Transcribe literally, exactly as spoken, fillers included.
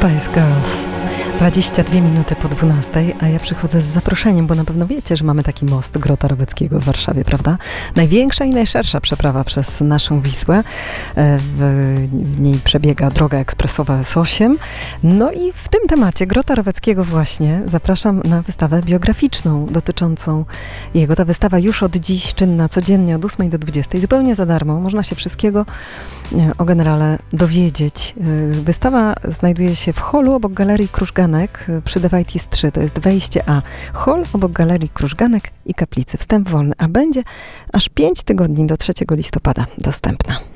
Spice Girls. dwadzieścia dwie minuty po dwunastej, a ja przychodzę z zaproszeniem, bo na pewno wiecie, że mamy taki most Grota Roweckiego w Warszawie, prawda? Największa i najszersza przeprawa przez naszą Wisłę. W, w niej przebiega droga ekspresowa S osiem. No i w tym temacie Grota Roweckiego właśnie zapraszam na wystawę biograficzną dotyczącą jego. Ta wystawa już od dziś czynna codziennie od ósmej do dwudziestej, zupełnie za darmo. Można się wszystkiego o generale dowiedzieć. Wystawa znajduje się w holu obok Galerii Krużganek przy Dewajtis trzy. To jest wejście A. Hol obok Galerii Krużganek i Kaplicy. Wstęp wolny, a będzie aż pięć tygodni do trzeciego listopada dostępna.